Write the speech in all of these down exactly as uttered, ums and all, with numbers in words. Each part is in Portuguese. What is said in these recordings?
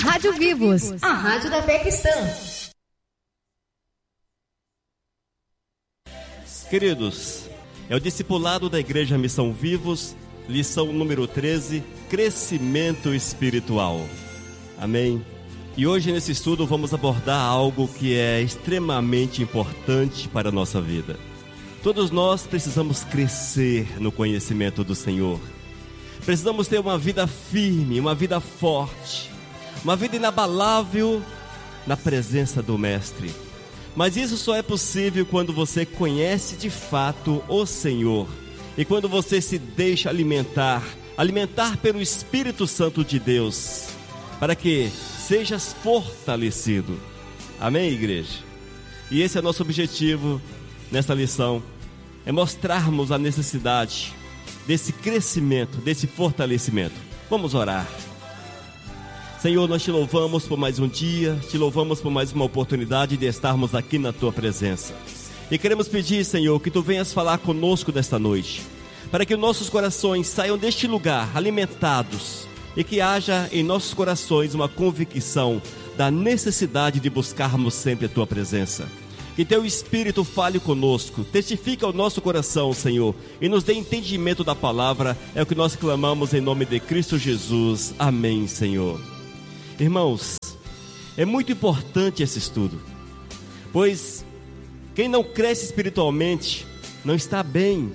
Rádio Vivos, a rádio da fé cristã. Queridos, é o discipulado da Igreja Missão Vivos, lição número treze, crescimento espiritual. Amém? E hoje nesse estudo vamos abordar algo que é extremamente importante para a nossa vida. Todos nós precisamos crescer no conhecimento do Senhor. Precisamos ter uma vida firme, uma vida forte, uma vida inabalável na presença do Mestre. Mas isso só é possível quando você conhece de fato o Senhor e quando você se deixa alimentar, alimentar pelo Espírito Santo de Deus, para que sejas fortalecido. Amém, igreja? E esse é o nosso objetivo nessa lição, é mostrarmos a necessidade desse crescimento, desse fortalecimento. Vamos orar. Senhor, nós te louvamos por mais um dia, te louvamos por mais uma oportunidade de estarmos aqui na tua presença. E queremos pedir, Senhor, que tu venhas falar conosco nesta noite, para que nossos corações saiam deste lugar alimentados e que haja em nossos corações uma convicção da necessidade de buscarmos sempre a tua presença. Que teu Espírito fale conosco, testifique ao nosso coração, Senhor, e nos dê entendimento da palavra. É o que nós clamamos em nome de Cristo Jesus. Amém, Senhor. Irmãos, é muito importante esse estudo, pois quem não cresce espiritualmente não está bem.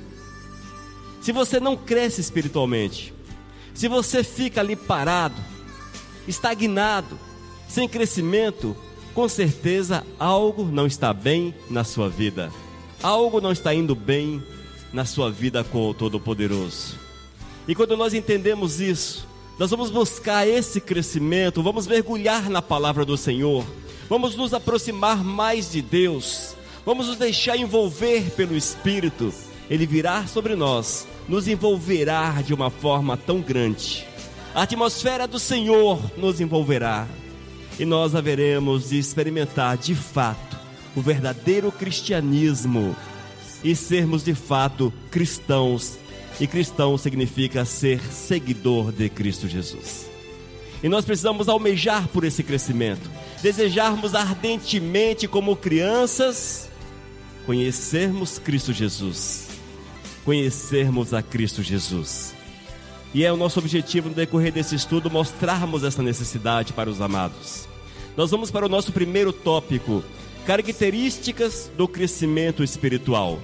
Se você não cresce espiritualmente, se você fica ali parado, estagnado, sem crescimento, com certeza algo não está bem na sua vida. Algo não está indo bem na sua vida com o Todo-Poderoso. E quando nós entendemos isso, nós vamos buscar esse crescimento, vamos mergulhar na palavra do Senhor, vamos nos aproximar mais de Deus, vamos nos deixar envolver pelo Espírito. Ele virá sobre nós, nos envolverá de uma forma tão grande. A atmosfera do Senhor nos envolverá e nós haveremos de experimentar de fato o verdadeiro cristianismo e sermos de fato cristãos. E cristão significa ser seguidor de Cristo Jesus. E nós precisamos almejar por esse crescimento, desejarmos ardentemente como crianças conhecermos Cristo Jesus, conhecermos a Cristo Jesus. E é o nosso objetivo no decorrer desse estudo mostrarmos essa necessidade para os amados. Nós vamos para o nosso primeiro tópico: características do crescimento espiritual.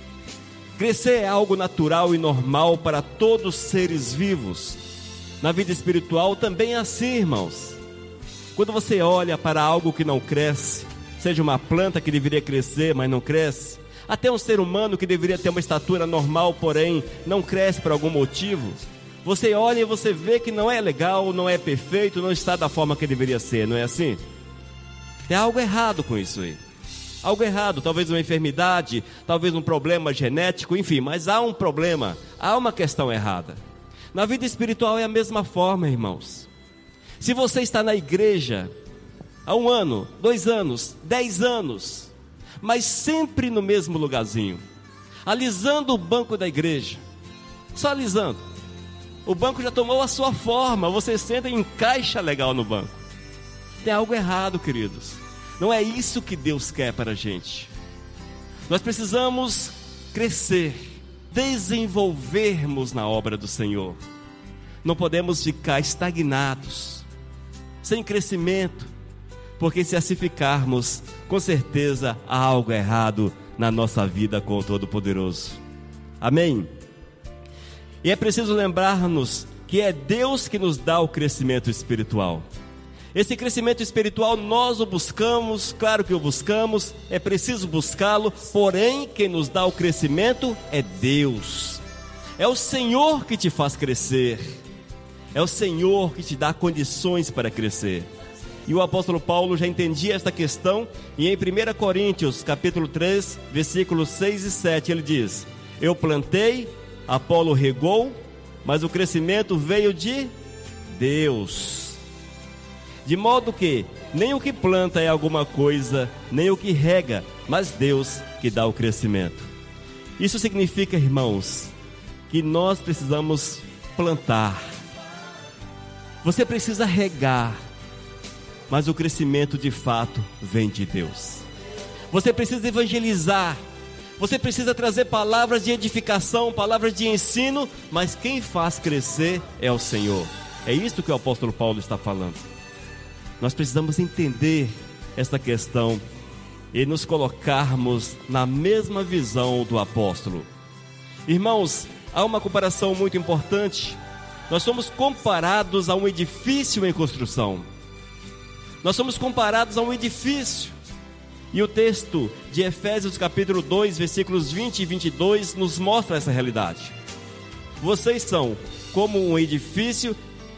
Crescer é algo natural e normal para todos os seres vivos. Na vida espiritual também é assim, irmãos. Quando você olha para algo que não cresce, seja uma planta que deveria crescer, mas não cresce, até um ser humano que deveria ter uma estatura normal, porém não cresce por algum motivo, você olha e você vê que não é legal, não é perfeito, não está da forma que deveria ser, não é assim? Tem algo errado com isso aí. Algo errado, talvez uma enfermidade, talvez um problema genético, enfim, mas há um problema, há uma questão errada. Na vida espiritual é a mesma forma, irmãos. Se você está na igreja há um ano, dois anos, dez anos, mas sempre no mesmo lugarzinho, alisando o banco da igreja, só alisando, o banco já tomou a sua forma, você senta e encaixa legal no banco. Tem algo errado, queridos. Não é isso que Deus quer para a gente. Nós precisamos crescer, desenvolvermos na obra do Senhor. Não podemos ficar estagnados, sem crescimento, porque se assim ficarmos, com certeza há algo errado na nossa vida com o Todo-Poderoso. Amém? E é preciso lembrar-nos que é Deus que nos dá o crescimento espiritual. Esse crescimento espiritual nós o buscamos, claro que o buscamos, é preciso buscá-lo, porém quem nos dá o crescimento é Deus. É o Senhor que te faz crescer, é o Senhor que te dá condições para crescer. E o apóstolo Paulo já entendia esta questão, e em primeira Coríntios capítulo três, versículos seis e sete, ele diz: eu plantei, Apolo regou, mas o crescimento veio de Deus. De modo que nem o que planta é alguma coisa, nem o que rega, mas Deus que dá o crescimento. Isso significa, irmãos, que nós precisamos plantar. Você precisa regar, mas o crescimento de fato vem de Deus. Você precisa evangelizar, você precisa trazer palavras de edificação, palavras de ensino, mas quem faz crescer é o Senhor. É isso que o apóstolo Paulo está falando. Nós precisamos entender esta questão e nos colocarmos na mesma visão do apóstolo. Irmãos, há uma comparação muito importante. Nós somos comparados a um edifício em construção. Nós somos comparados a um edifício. E o texto de Efésios capítulo dois, versículos vinte e vinte e dois nos mostra essa realidade. Vocês são como um edifício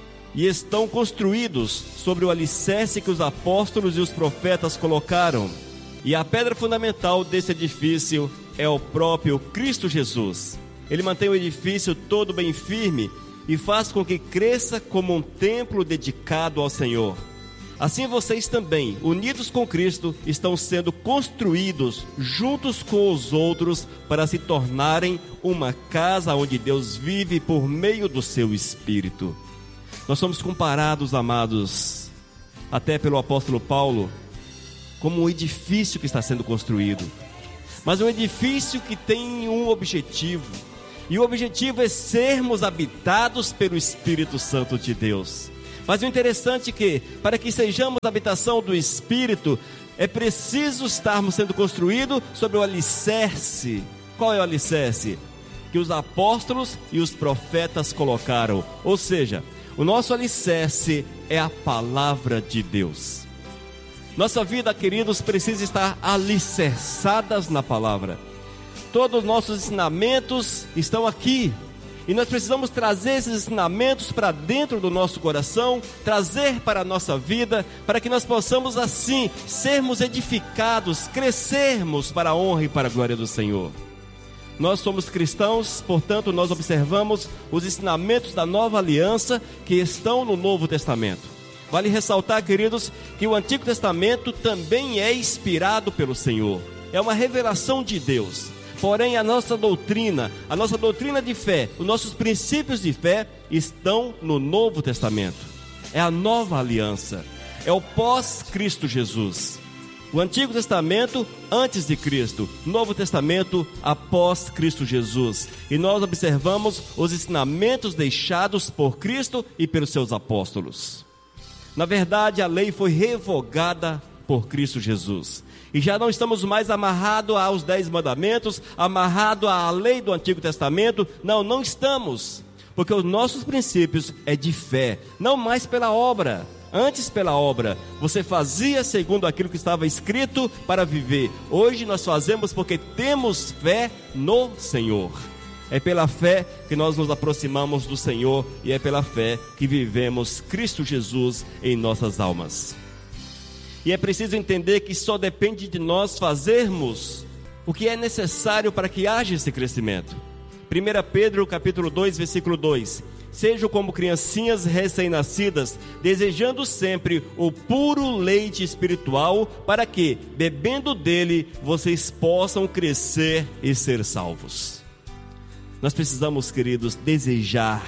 e estão construídos sobre o alicerce que os apóstolos e os profetas colocaram. E a pedra fundamental desse edifício é o próprio Cristo Jesus. Ele mantém o edifício todo bem firme e faz com que cresça como um templo dedicado ao Senhor. Assim vocês também, unidos com Cristo, estão sendo construídos juntos com os outros para se tornarem uma casa onde Deus vive por meio do seu Espírito. Nós somos comparados, amados, até pelo apóstolo Paulo, como um edifício que está sendo construído. Mas um edifício que tem um objetivo. E o objetivo é sermos habitados pelo Espírito Santo de Deus. Mas o interessante é que, para que sejamos a habitação do Espírito, é preciso estarmos sendo construídos sobre o alicerce. Qual é o alicerce? Que os apóstolos e os profetas colocaram. Ou seja, o nosso alicerce é a palavra de Deus. Nossa vida, queridos, precisa estar alicerçada na palavra. Todos os nossos ensinamentos estão aqui. E nós precisamos trazer esses ensinamentos para dentro do nosso coração, trazer para a nossa vida, para que nós possamos assim sermos edificados, crescermos para a honra e para a glória do Senhor. Nós somos cristãos, portanto nós observamos os ensinamentos da nova aliança que estão no Novo Testamento. Vale ressaltar, queridos, que o Antigo Testamento também é inspirado pelo Senhor. É uma revelação de Deus. Porém, a nossa doutrina, a nossa doutrina de fé, os nossos princípios de fé estão no Novo Testamento. É a nova aliança, é o pós-Cristo Jesus. O Antigo Testamento antes de Cristo, Novo Testamento após Cristo Jesus. E nós observamos os ensinamentos deixados por Cristo e pelos seus apóstolos. Na verdade, a lei foi revogada por Cristo Jesus. E já não estamos mais amarrados aos dez mandamentos, amarrados à lei do Antigo Testamento. Não, não estamos. Porque os nossos princípios é de fé, não mais pela obra. Antes pela obra, você fazia segundo aquilo que estava escrito para viver. Hoje nós fazemos porque temos fé no Senhor. É pela fé que nós nos aproximamos do Senhor e é pela fé que vivemos Cristo Jesus em nossas almas. E é preciso entender que só depende de nós fazermos o que é necessário para que haja esse crescimento. primeira Pedro capítulo dois, versículo dois. Sejam como criancinhas recém-nascidas, desejando sempre o puro leite espiritual, para que, bebendo dele, vocês possam crescer e ser salvos. Nós precisamos, queridos, desejar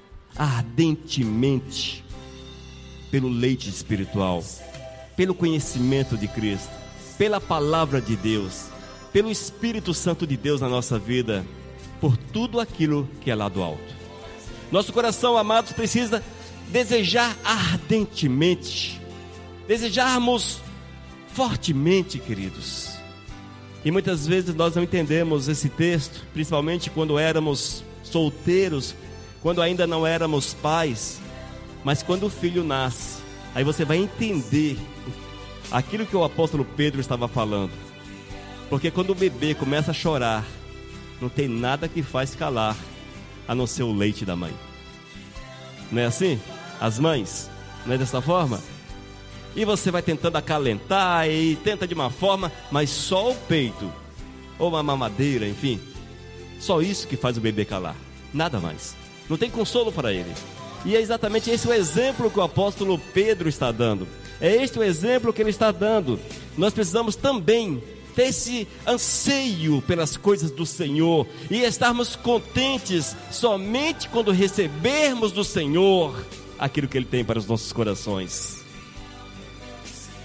ardentemente pelo leite espiritual, pelo conhecimento de Cristo, pela palavra de Deus, pelo Espírito Santo de Deus na nossa vida, por tudo aquilo que é lá do alto. Nosso coração, amados, precisa desejar ardentemente, desejarmos fortemente, queridos. E muitas vezes nós não entendemos esse texto, principalmente quando éramos solteiros, quando ainda não éramos pais, mas quando o filho nasce, aí você vai entender aquilo que o apóstolo Pedro estava falando. Porque quando o bebê começa a chorar, não tem nada que faz calar a não ser o leite da mãe. Não é assim? As mães, não é dessa forma? E você vai tentando acalentar e tenta de uma forma, mas só o peito, ou uma mamadeira, enfim, só isso que faz o bebê calar, nada mais. Não tem consolo para ele. E é exatamente esse o exemplo que o apóstolo Pedro está dando. É este o exemplo que ele está dando. Nós precisamos também ter esse anseio pelas coisas do Senhor e estarmos contentes somente quando recebermos do Senhor aquilo que Ele tem para os nossos corações.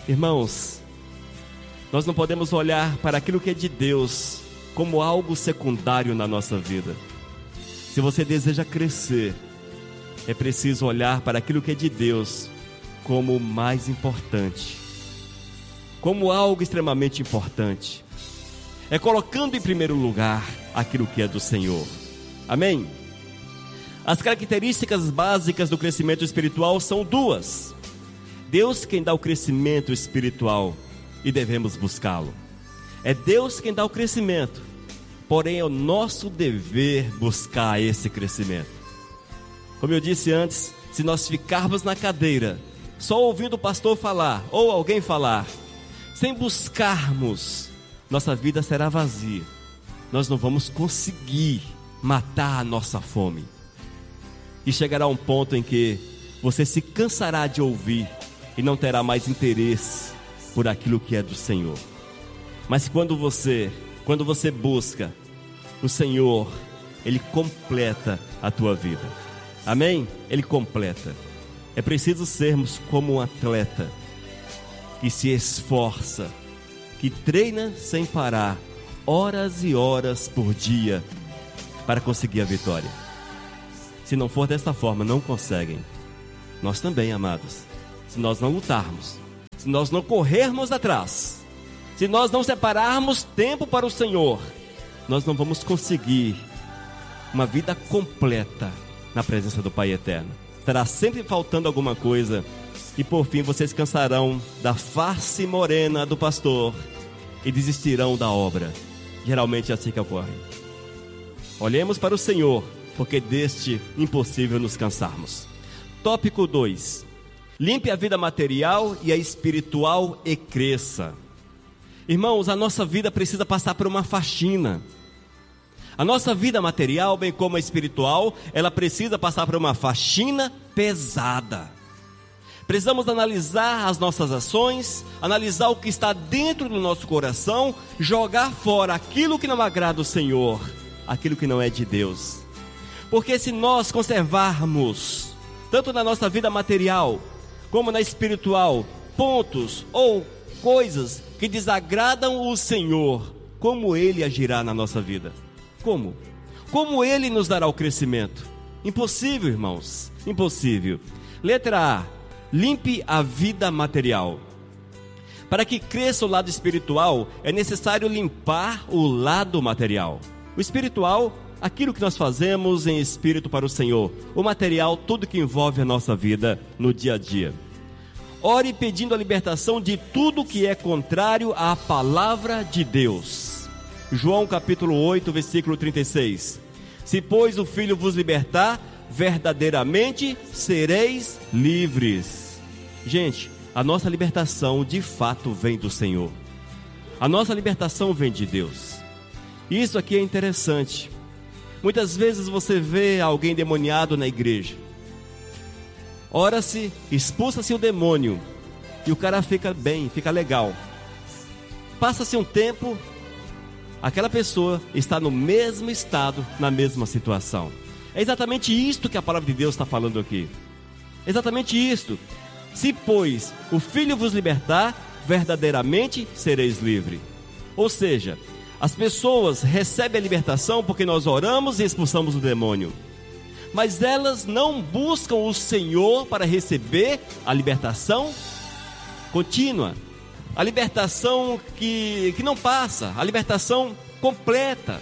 Irmãos, nós não podemos olhar para aquilo que é de Deus como algo secundário na nossa vida. Se você deseja crescer, é preciso olhar para aquilo que é de Deus como o mais importante, como algo extremamente importante. É colocando em primeiro lugar aquilo que é do Senhor. Amém? As características básicas do crescimento espiritual são duas. Deus quem dá o crescimento espiritual e devemos buscá-lo. É Deus quem dá o crescimento, porém é o nosso dever buscar esse crescimento. Como eu disse antes, se nós ficarmos na cadeira, só ouvindo o pastor falar, ou alguém falar, sem buscarmos, nossa vida será vazia. Nós não vamos conseguir matar a nossa fome. E chegará um ponto em que você se cansará de ouvir e não terá mais interesse por aquilo que é do Senhor. Mas quando você, quando você busca o Senhor, Ele completa a tua vida. Amém? Ele completa. É preciso sermos como um atleta que se esforça, que treina sem parar, horas e horas por dia, para conseguir a vitória. Se não for desta forma, não conseguem. Nós também, amados, se nós não lutarmos, se nós não corrermos atrás, se nós não separarmos tempo para o Senhor, nós não vamos conseguir uma vida completa na presença do Pai Eterno. Estará sempre faltando alguma coisa, e por fim vocês cansarão da face morena do pastor e desistirão da obra. Geralmente é assim que ocorre. Olhemos para o Senhor, porque deste impossível nos cansarmos. Tópico dois. Limpe a vida material e a espiritual e cresça. Irmãos, a nossa vida precisa passar por uma faxina. A nossa vida material, bem como a espiritual, ela precisa passar por uma faxina pesada. Precisamos analisar as nossas ações, analisar o que está dentro do nosso coração, jogar fora aquilo que não agrada o Senhor, aquilo que não é de Deus. Porque se nós conservarmos, tanto na nossa vida material, como na espiritual, pontos ou coisas que desagradam o Senhor, como Ele agirá na nossa vida? Como? Como Ele nos dará o crescimento? Impossível, irmãos, impossível. Letra A, limpe a vida material. Para que cresça o lado espiritual, é necessário limpar o lado material. O espiritual, aquilo que nós fazemos em espírito para o Senhor. O material, tudo que envolve a nossa vida no dia a dia. Ore pedindo a libertação de tudo que é contrário à palavra de Deus. João capítulo oito, versículo trinta e seis. Se, pois, o Filho vos libertar, verdadeiramente sereis livres. Gente, a nossa libertação de fato vem do Senhor. A nossa libertação vem de Deus. Isso aqui é interessante. Muitas vezes você vê alguém demoniado na igreja. Ora-se, expulsa-se o demônio e o cara fica bem, fica legal. Passa-se um tempo, aquela pessoa está no mesmo estado, na mesma situação. É exatamente isto que a palavra de Deus está falando aqui. Exatamente isto. Se, pois, o Filho vos libertar, verdadeiramente sereis livres. Ou seja, as pessoas recebem a libertação porque nós oramos e expulsamos o demônio. Mas elas não buscam o Senhor para receber a libertação contínua. A libertação que, que não passa, a libertação completa.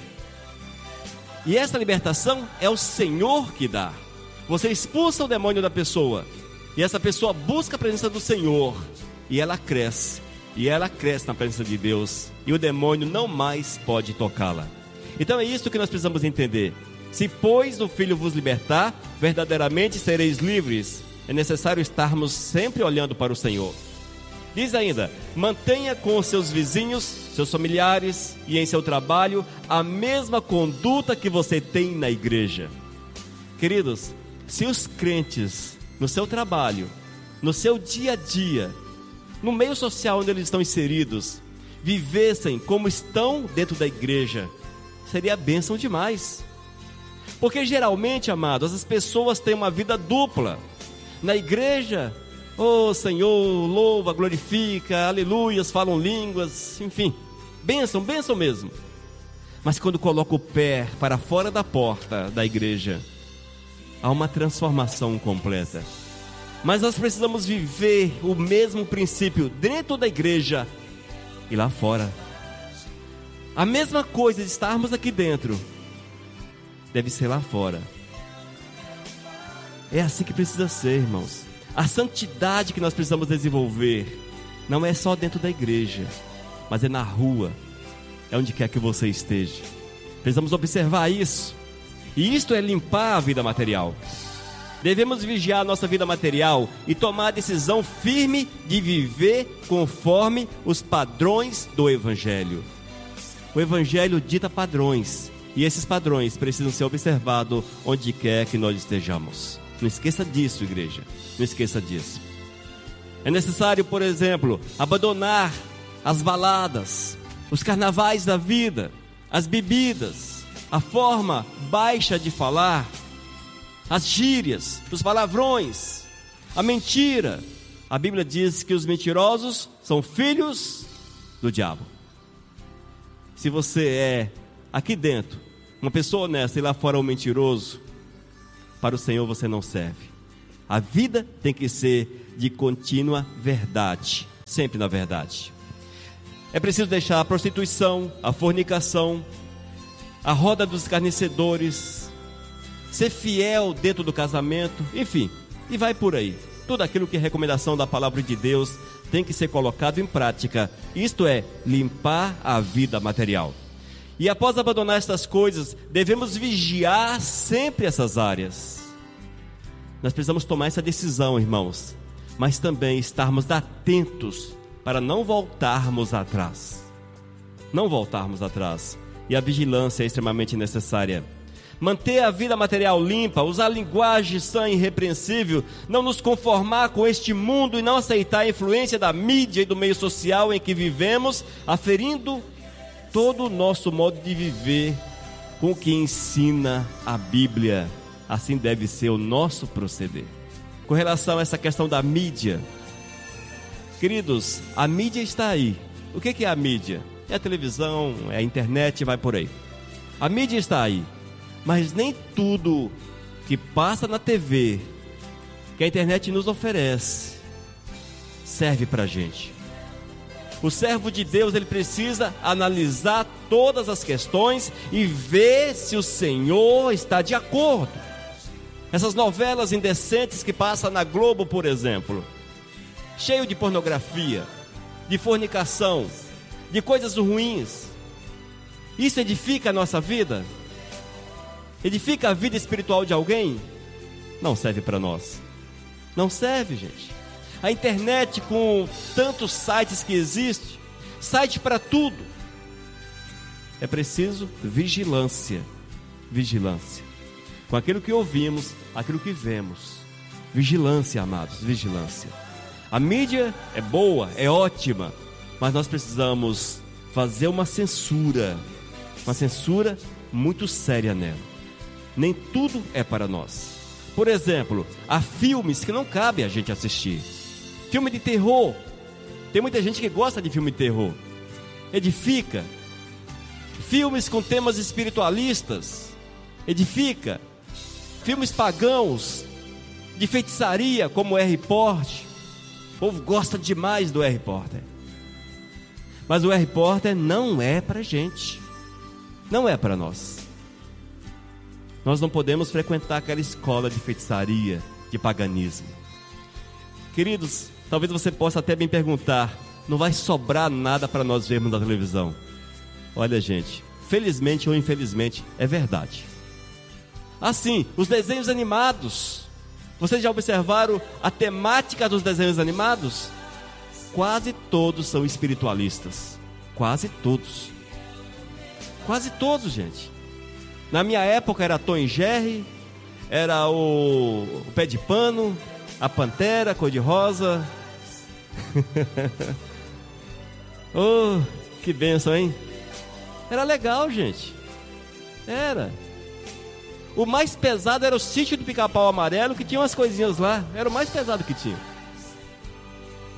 E essa libertação é o Senhor que dá. Você expulsa o demônio da pessoa, e essa pessoa busca a presença do Senhor, e ela cresce, e ela cresce na presença de Deus, e o demônio não mais pode tocá-la. Então é isso que nós precisamos entender. Se, pois, o Filho vos libertar, verdadeiramente sereis livres. É necessário estarmos sempre olhando para o Senhor. Diz ainda, mantenha com os seus vizinhos, seus familiares e em seu trabalho a mesma conduta que você tem na igreja. Queridos, se os crentes no seu trabalho, no seu dia a dia, no meio social onde eles estão inseridos, vivessem como estão dentro da igreja, seria bênção demais. Porque geralmente, amados, as pessoas têm uma vida dupla. Na igreja, Oh Senhor, louva, glorifica, aleluias, falam línguas, enfim, bênção, bênção mesmo. Mas quando coloca o pé para fora da porta da igreja, há uma transformação completa. Mas nós precisamos viver o mesmo princípio dentro da igreja e lá fora. A mesma coisa de estarmos aqui dentro deve ser lá fora. É assim que precisa ser, irmãos. A santidade que nós precisamos desenvolver não é só dentro da igreja, mas é na rua, é onde quer que você esteja. Precisamos observar isso. E isto é limpar a vida material. Devemos vigiar a nossa vida material e tomar a decisão firme de viver conforme os padrões do Evangelho. O Evangelho dita padrões, e esses padrões precisam ser observados onde quer que nós estejamos. Não esqueça disso, igreja. Não esqueça disso. É necessário, por exemplo, abandonar as baladas, os carnavais da vida, as bebidas, a forma baixa de falar, as gírias, os palavrões, a mentira. A Bíblia diz que os mentirosos são filhos do diabo. Se você é, aqui dentro, uma pessoa honesta e lá fora um mentiroso, para o Senhor você não serve. A vida tem que ser de contínua verdade, sempre na verdade. É preciso deixar a prostituição, a fornicação, a roda dos escarnecedores, ser fiel dentro do casamento, enfim, e vai por aí. Tudo aquilo que é recomendação da palavra de Deus tem que ser colocado em prática. Isto é, limpar a vida material. E após abandonar estas coisas, devemos vigiar sempre essas áreas. Nós precisamos tomar essa decisão, irmãos, mas também estarmos atentos para não voltarmos atrás. Não voltarmos atrás. E a vigilância é extremamente necessária. Manter a vida material limpa, usar linguagem sã e irrepreensível, não nos conformar com este mundo e não aceitar a influência da mídia e do meio social em que vivemos, aferindo todo o nosso modo de viver com o que ensina a Bíblia. Assim deve ser o nosso proceder. Com relação a essa questão da mídia, queridos, a mídia está aí. O que é a mídia? É a televisão, é a internet, vai por aí. A mídia está aí. Mas nem tudo que passa na T V, que a internet nos oferece, serve para a gente. O servo de Deus, ele precisa analisar todas as questões e ver se o Senhor está de acordo. Essas novelas indecentes que passam na Globo, por exemplo, cheio de pornografia, de fornicação, de coisas ruins, isso edifica a nossa vida? Edifica a vida espiritual de alguém? Não serve para nós. Não serve, gente. A internet, com tantos sites que existem, site para tudo. É preciso vigilância. Vigilância. Com aquilo que ouvimos, aquilo que vemos. Vigilância, amados, vigilância. A mídia é boa, é ótima, mas nós precisamos fazer uma censura. Uma censura muito séria nela. Nem tudo é para nós. Por exemplo, há filmes que não cabe a gente assistir. Filme de terror. Tem muita gente que gosta de filme de terror. Edifica. Filmes com temas espiritualistas. Edifica. Filmes pagãos, de feitiçaria, como o Harry Potter. O povo gosta demais do Harry Potter. Mas o Harry Potter não é para gente. Não é para nós. Nós não podemos frequentar aquela escola de feitiçaria, de paganismo. Queridos, talvez você possa até bem perguntar: não vai sobrar nada para nós vermos na televisão? Olha, gente, felizmente ou infelizmente, é verdade. Assim, os desenhos animados, vocês já observaram a temática dos desenhos animados? Quase todos são espiritualistas. Quase todos. Quase todos, gente. Na minha época era Tom e Jerry, era o, o Pé de Pano, a Pantera, Cor-de-Rosa. Oh, que bênção, hein? Era legal, gente. Era. O mais pesado era o Sítio do Pica-Pau Amarelo, que tinha umas coisinhas lá. Era o mais pesado que tinha.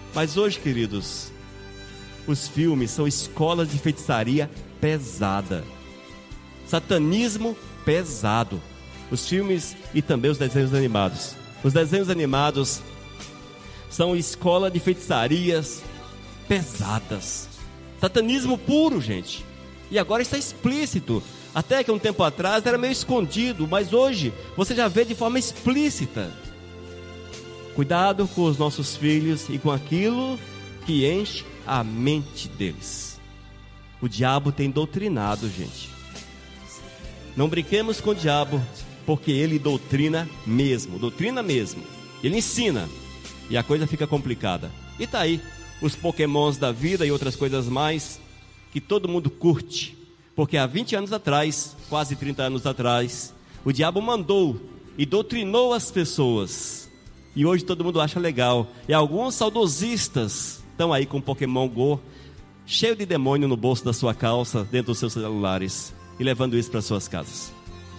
Mas hoje, queridos, os filmes são escolas de feitiçaria pesada, satanismo pesado. Os filmes e também os desenhos animados. Os desenhos animados são escola de feitiçarias pesadas, satanismo puro, gente. E agora está explícito. Até que um tempo atrás era meio escondido, mas hoje você já vê de forma explícita. Cuidado com os nossos filhos e com aquilo que enche a mente deles. O diabo tem doutrinado, gente. Não brinquemos com o diabo, porque ele doutrina mesmo, doutrina mesmo. Ele ensina e a coisa fica complicada. E tá aí os pokémons da vida e outras coisas mais que todo mundo curte. Porque há vinte anos atrás, quase trinta anos atrás, o diabo mandou e doutrinou as pessoas. E hoje todo mundo acha legal. E alguns saudosistas estão aí com Pokémon Go, cheio de demônio no bolso da sua calça, dentro dos seus celulares, e levando isso para suas casas.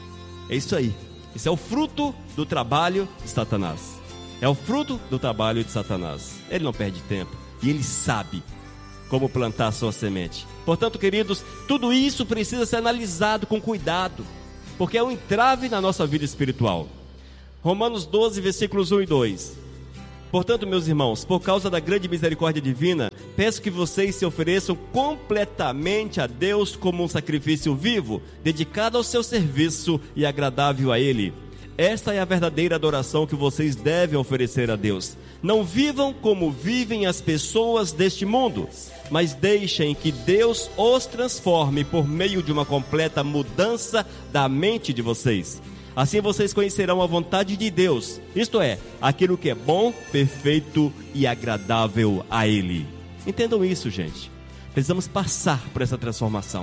É isso aí. Isso é o fruto do trabalho de Satanás. É o fruto do trabalho de Satanás. Ele não perde tempo. E ele sabe como plantar a sua semente. Portanto, queridos, tudo isso precisa ser analisado com cuidado, porque é um entrave na nossa vida espiritual. Romanos doze, versículos um e dois. Portanto, meus irmãos, por causa da grande misericórdia divina, peço que vocês se ofereçam completamente a Deus como um sacrifício vivo, dedicado ao seu serviço e agradável a Ele. Esta é a verdadeira adoração que vocês devem oferecer a Deus. Não vivam como vivem as pessoas deste mundo, mas deixem que Deus os transforme por meio de uma completa mudança da mente de vocês. Assim vocês conhecerão a vontade de Deus, isto é, aquilo que é bom, perfeito e agradável a Ele. Entendam isso, gente. Precisamos passar por essa transformação.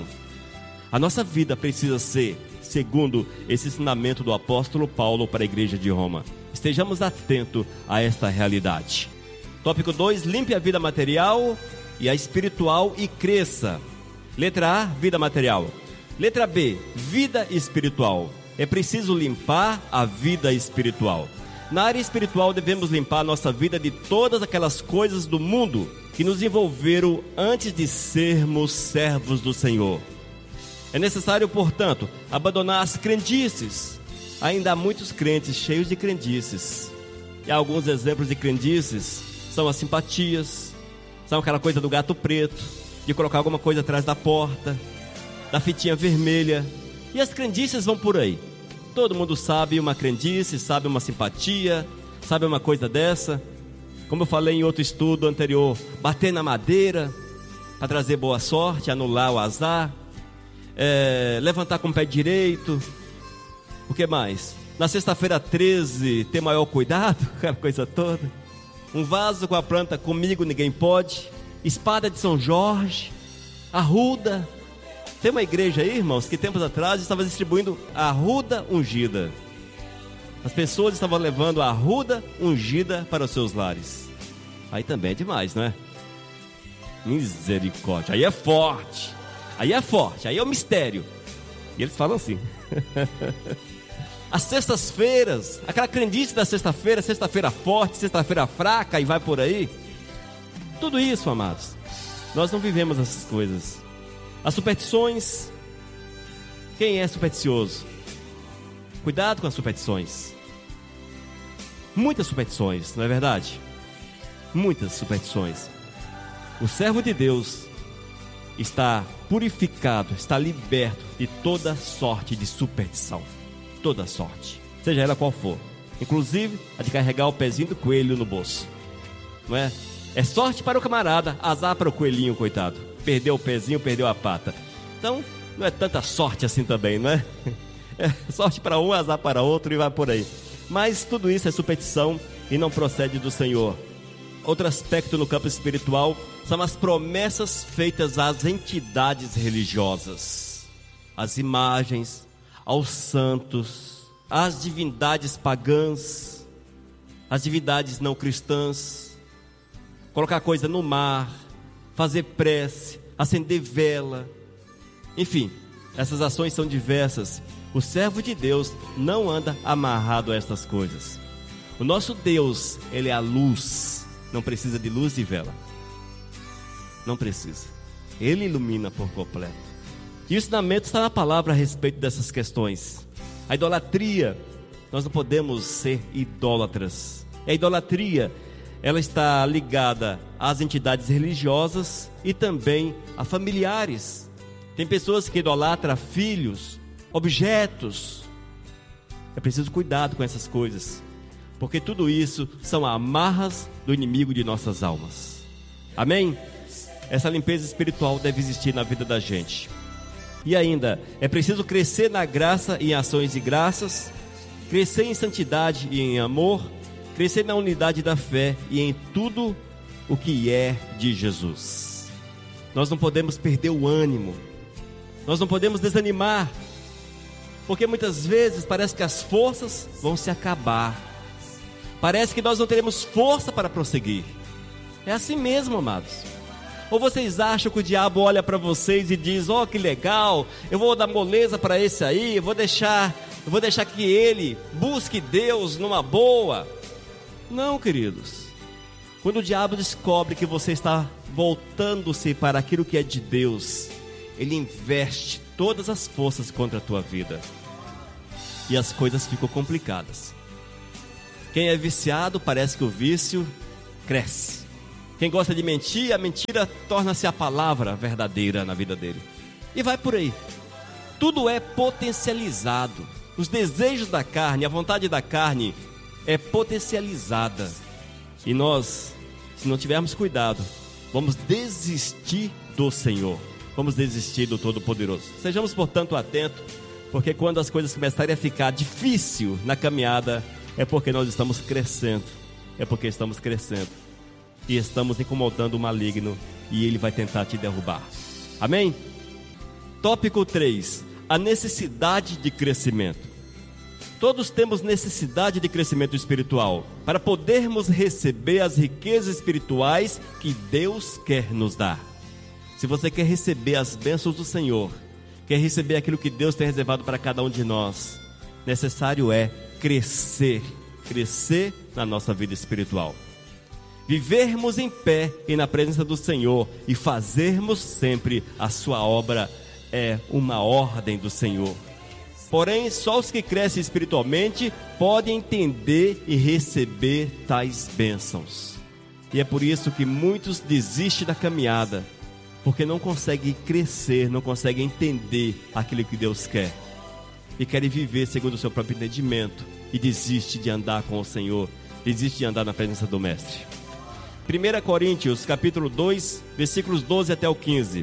A nossa vida precisa ser segundo esse ensinamento do apóstolo Paulo para a igreja de Roma. Estejamos atentos a esta realidade. Tópico dois, limpe a vida material e a espiritual e cresça. Letra A, vida material. Letra B, vida espiritual. É preciso limpar a vida espiritual. Na área espiritual devemos limpar a nossa vida de todas aquelas coisas do mundo que nos envolveram antes de sermos servos do Senhor. É necessário, portanto, abandonar as crendices. Ainda há muitos crentes cheios de crendices. E alguns exemplos de crendices são as simpatias, são aquela coisa do gato preto, de colocar alguma coisa atrás da porta, da fitinha vermelha. E as crendices vão por aí. Todo mundo sabe uma crendice, sabe uma simpatia, sabe uma coisa dessa. Como eu falei em outro estudo anterior, bater na madeira para trazer boa sorte, anular o azar. É, levantar com o pé direito. O que mais? Na sexta-feira treze, ter maior cuidado, aquela coisa toda. Um vaso com a planta comigo ninguém pode. Espada de São Jorge, arruda. Tem uma igreja aí, irmãos, que tempos atrás estava distribuindo arruda ungida. As pessoas estavam levando a arruda ungida para os seus lares. Aí também é demais, não é? Misericórdia, aí é forte. Aí é forte, aí é o mistério. E eles falam assim. As sextas-feiras, aquela crendice da sexta-feira, sexta-feira forte, sexta-feira fraca, e vai por aí. Tudo isso, amados, nós não vivemos essas coisas. As superstições. Quem é supersticioso? Cuidado com as superstições. Muitas superstições, não é verdade? Muitas superstições. O servo de Deus está purificado, está liberto de toda sorte de superstição. Toda sorte, seja ela qual for. Inclusive a de carregar o pezinho do coelho no bolso. Não é? É sorte para o camarada, azar para o coelhinho, coitado. Perdeu o pezinho, perdeu a pata. Então não é tanta sorte assim também, não é? É sorte para um, azar para outro e vai por aí. Mas tudo isso é superstição e não procede do Senhor. Outro aspecto no campo espiritual são as promessas feitas às entidades religiosas, às imagens, aos santos, às divindades pagãs, às divindades não cristãs. Colocar coisa no mar, fazer prece, acender vela. Enfim, essas ações são diversas. O servo de Deus não anda amarrado a estas coisas. O nosso Deus, Ele é a luz. não precisa de luz de vela. Não precisa. Ele ilumina por completo. E o ensinamento está na palavra a respeito dessas questões. A idolatria, nós não podemos ser idólatras. A idolatria, ela está ligada às entidades religiosas e também a familiares. Tem pessoas que idolatram filhos, objetos. É preciso cuidado com essas coisas, porque tudo isso são amarras do inimigo de nossas almas. Amém? Essa limpeza espiritual deve existir na vida da gente. E ainda, é preciso crescer na graça e em ações de graças, crescer em santidade e em amor, crescer na unidade da fé e em tudo o que é de Jesus. Nós não podemos perder o ânimo, nós não podemos desanimar, porque muitas vezes parece que as forças vão se acabar, parece que nós não teremos força para prosseguir. É assim mesmo, amados. Ou vocês acham que o diabo olha para vocês e diz: ó, oh, que legal, eu vou dar moleza para esse aí, eu vou deixar, eu vou deixar que ele busque Deus numa boa? Não, queridos. Quando o diabo descobre que você está voltando-se para aquilo que é de Deus, ele investe todas as forças contra a tua vida, e as coisas ficam complicadas. Quem é viciado, parece que o vício cresce. Quem gosta de mentir, a mentira torna-se a palavra verdadeira na vida dele. E vai por aí. Tudo é potencializado. Os desejos da carne, a vontade da carne é potencializada. E nós, se não tivermos cuidado, vamos desistir do Senhor. Vamos desistir do Todo-Poderoso. Sejamos, portanto, atentos, porque quando as coisas começarem a ficar difícil na caminhada, é porque nós estamos crescendo. É porque estamos crescendo. E estamos incomodando o maligno, e ele vai tentar te derrubar. Amém? Tópico três. A necessidade de crescimento. Todos temos necessidade de crescimento espiritual, para podermos receber as riquezas espirituais que Deus quer nos dar. Se você quer receber as bênçãos do Senhor, quer receber aquilo que Deus tem reservado para cada um de nós, necessário é crescer, crescer na nossa vida espiritual. Vivermos em pé e na presença do Senhor e fazermos sempre a sua obra é uma ordem do Senhor. Porém, só os que crescem espiritualmente podem entender e receber tais bênçãos. E é por isso que muitos desistem da caminhada, porque não conseguem crescer, não conseguem entender aquilo que Deus quer, e querem viver segundo o seu próprio entendimento, e desiste de andar com o Senhor, desiste de andar na presença do Mestre. primeira Coríntios, capítulo dois, versículos doze até o quinze.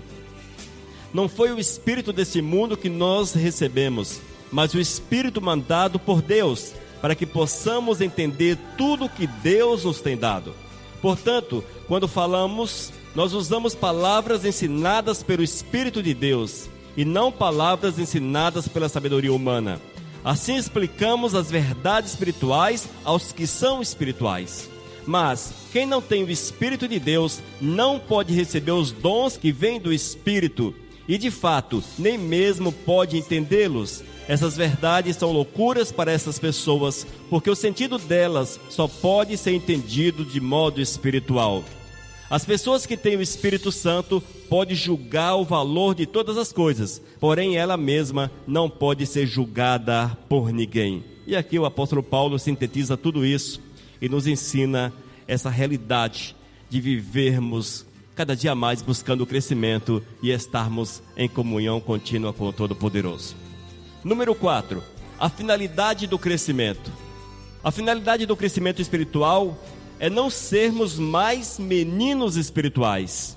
Não foi o espírito desse mundo que nós recebemos, mas o espírito mandado por Deus, para que possamos entender tudo o que Deus nos tem dado. Portanto, quando falamos, nós usamos palavras ensinadas pelo Espírito de Deus, e não palavras ensinadas pela sabedoria humana. Assim explicamos as verdades espirituais aos que são espirituais. Mas quem não tem o Espírito de Deus não pode receber os dons que vêm do Espírito, e de fato nem mesmo pode entendê-los. Essas verdades são loucuras para essas pessoas, porque o sentido delas só pode ser entendido de modo espiritual. As pessoas que têm o Espírito Santo podem julgar o valor de todas as coisas, porém ela mesma não pode ser julgada por ninguém. E aqui o apóstolo Paulo sintetiza tudo isso e nos ensina essa realidade de vivermos cada dia mais buscando o crescimento e estarmos em comunhão contínua com o Todo-Poderoso. Número quatro, a finalidade do crescimento. A finalidade do crescimento espiritual é não sermos mais meninos espirituais.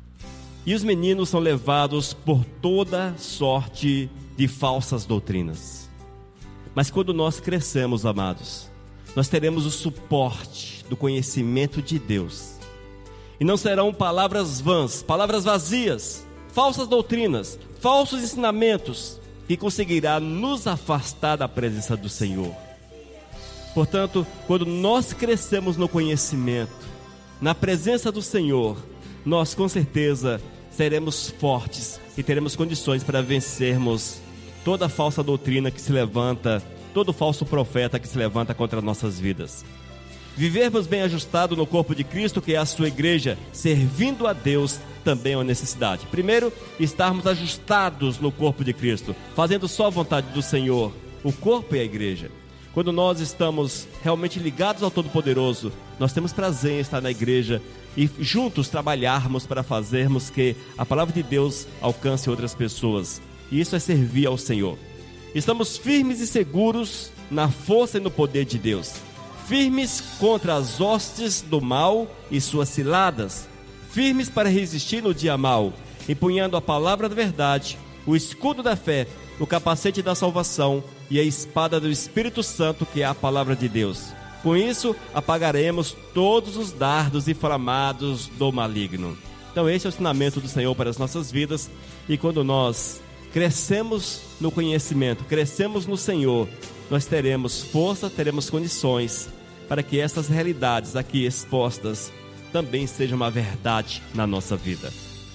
E os meninos são levados por toda sorte de falsas doutrinas. Mas quando nós crescemos, amados, nós teremos o suporte do conhecimento de Deus. E não serão palavras vãs, palavras vazias, falsas doutrinas, falsos ensinamentos, que conseguirá nos afastar da presença do Senhor. Portanto, quando nós crescemos no conhecimento, na presença do Senhor, nós com certeza seremos fortes e teremos condições para vencermos toda falsa doutrina que se levanta, todo falso profeta que se levanta contra nossas vidas. Vivermos bem ajustado no corpo de Cristo, que é a sua igreja, servindo a Deus, também é uma necessidade. Primeiro, estarmos ajustados no corpo de Cristo, fazendo só a vontade do Senhor. O corpo é a igreja. Quando nós estamos realmente ligados ao Todo-Poderoso, nós temos prazer em estar na igreja e juntos trabalharmos para fazermos que a palavra de Deus alcance outras pessoas. E isso é servir ao Senhor. Estamos firmes e seguros na força e no poder de Deus. Firmes contra as hostes do mal e suas ciladas. Firmes para resistir no dia mau, empunhando a palavra da verdade, o escudo da fé, o capacete da salvação e a espada do Espírito Santo, que é a palavra de Deus. Com isso, apagaremos todos os dardos inflamados do maligno. Então esse é o ensinamento do Senhor para as nossas vidas. E quando nós crescemos no conhecimento, crescemos no Senhor, nós teremos força, teremos condições para que essas realidades aqui expostas também sejam uma verdade na nossa vida.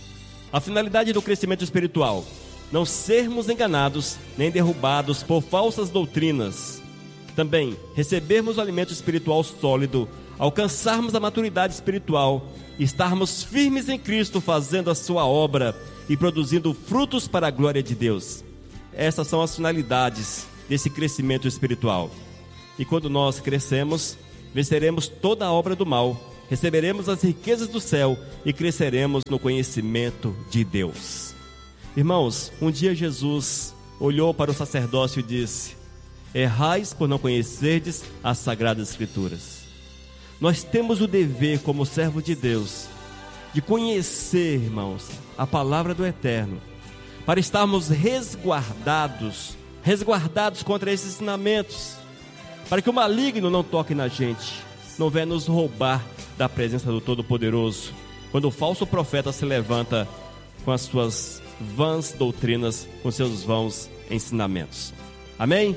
A finalidade do crescimento espiritual: não sermos enganados nem derrubados por falsas doutrinas. Também recebermos o alimento espiritual sólido, alcançarmos a maturidade espiritual, estarmos firmes em Cristo, fazendo a sua obra e produzindo frutos para a glória de Deus. Essas são as finalidades desse crescimento espiritual. E quando nós crescemos, venceremos toda a obra do mal, receberemos as riquezas do céu e cresceremos no conhecimento de Deus. Irmãos, um dia Jesus olhou para o sacerdócio e disse: errais por não conhecerdes as Sagradas Escrituras. Nós temos o dever, como servo de Deus, de conhecer, irmãos, a palavra do Eterno, para estarmos resguardados, resguardados contra esses ensinamentos, para que o maligno não toque na gente, não venha nos roubar da presença do Todo-Poderoso, quando o falso profeta se levanta com as suas vãs doutrinas, com seus vãos ensinamentos. Amém?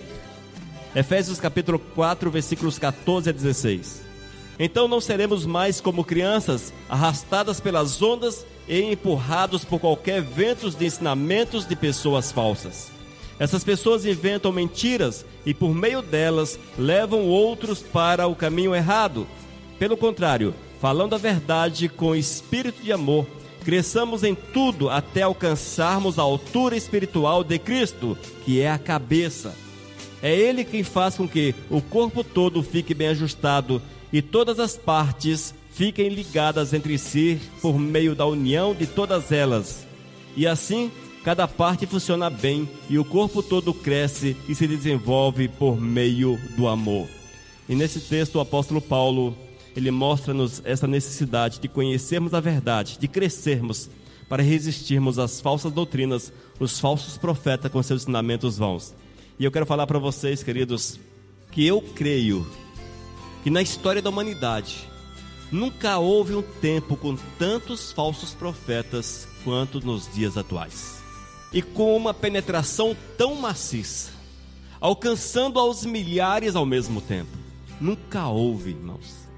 Efésios capítulo quatro, versículos catorze a dezesseis. Então não seremos mais como crianças, arrastadas pelas ondas e empurrados por qualquer vento de ensinamentos de pessoas falsas. Essas pessoas inventam mentiras e por meio delas levam outros para o caminho errado. Pelo contrário, falando a verdade com espírito de amor, cresçamos em tudo até alcançarmos a altura espiritual de Cristo, que é a cabeça. É Ele quem faz com que o corpo todo fique bem ajustado e todas as partes fiquem ligadas entre si por meio da união de todas elas. E assim, cada parte funciona bem e o corpo todo cresce e se desenvolve por meio do amor. E nesse texto o apóstolo Paulo, ele mostra-nos essa necessidade de conhecermos a verdade, de crescermos para resistirmos às falsas doutrinas, os falsos profetas com seus ensinamentos vãos. E eu quero falar para vocês, queridos, que eu creio que na história da humanidade nunca houve um tempo com tantos falsos profetas quanto nos dias atuais, e com uma penetração tão maciça, alcançando aos milhares ao mesmo tempo. Nunca houve, irmãos.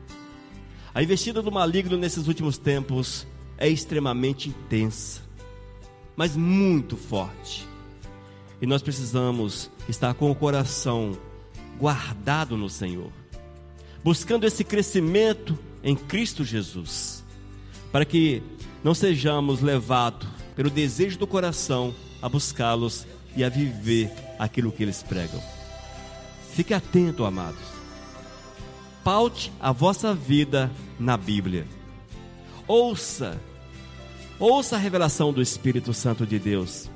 A investida do maligno nesses últimos tempos é extremamente intensa, mas muito forte. E nós precisamos estar com o coração guardado no Senhor, buscando esse crescimento em Cristo Jesus, para que não sejamos levados pelo desejo do coração a buscá-los e a viver aquilo que eles pregam. Fique atento, amados. Paute a vossa vida na Bíblia. Ouça, ouça a revelação do Espírito Santo de Deus.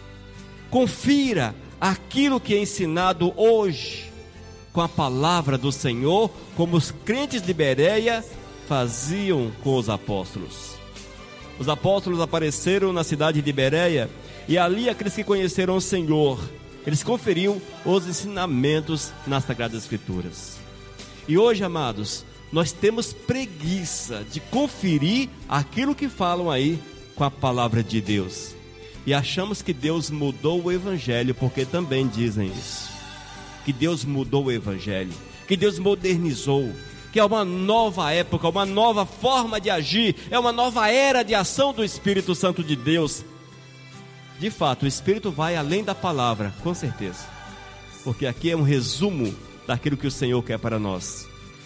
Confira aquilo que é ensinado hoje com a palavra do Senhor, como os crentes de Bereia faziam com os apóstolos. Os apóstolos apareceram na cidade de Bereia e ali aqueles que conheceram o Senhor, eles conferiam os ensinamentos nas Sagradas Escrituras. E hoje, amados, nós temos preguiça de conferir aquilo que falam aí com a palavra de Deus. E achamos que Deus mudou o Evangelho, porque também dizem isso. Que Deus mudou o Evangelho, que Deus modernizou, que é uma nova época, uma nova forma de agir, é uma nova era de ação do Espírito Santo de Deus. De fato, o Espírito vai além da palavra, com certeza, porque aqui é um resumo daquilo que o Senhor quer para nós.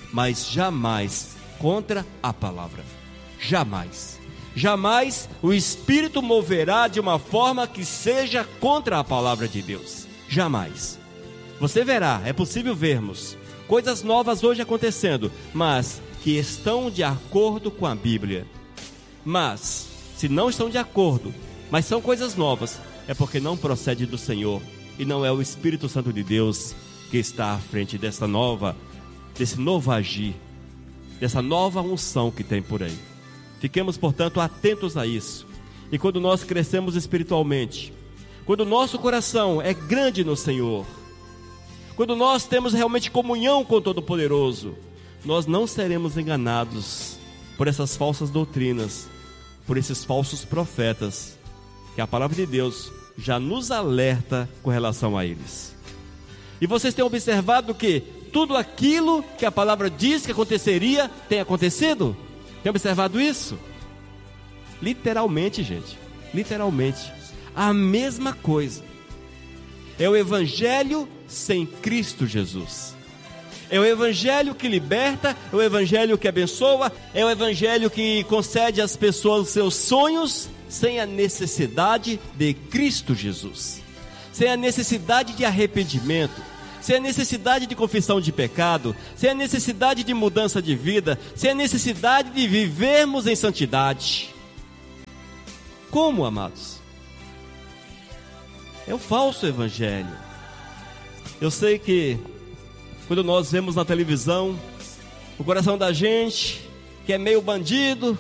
mas jamais contra a palavra. Jamais. Jamais o Espírito moverá de uma forma que seja contra a palavra de Deus. Jamais. Você verá, é possível vermos coisas novas hoje acontecendo, mas que estão de acordo com a Bíblia. Mas, se não estão de acordo, mas são coisas novas, é porque não procede do Senhor e não é o Espírito Santo de Deus que está à frente dessa nova, desse novo agir, dessa nova unção que tem por aí. Fiquemos, portanto, atentos a isso. E quando nós crescemos espiritualmente, quando o nosso coração é grande no Senhor, quando nós temos realmente comunhão com o Todo-Poderoso, nós não seremos enganados por essas falsas doutrinas, por esses falsos profetas, que a palavra de Deus já nos alerta com relação a eles. E vocês têm observado que tudo aquilo que a palavra diz que aconteceria, tem acontecido? Tem observado isso? Literalmente, gente, literalmente, a mesma coisa. É o Evangelho sem Cristo Jesus. É o Evangelho que liberta, é o Evangelho que abençoa, é o Evangelho que concede às pessoas os seus sonhos, sem a necessidade de Cristo Jesus, sem a necessidade de arrependimento, sem a necessidade de confissão de pecado, sem a necessidade de mudança de vida, sem a necessidade de vivermos em santidade. Como, amados? É o falso evangelho. Eu sei que quando nós vemos na televisão o coração da gente, que é meio bandido,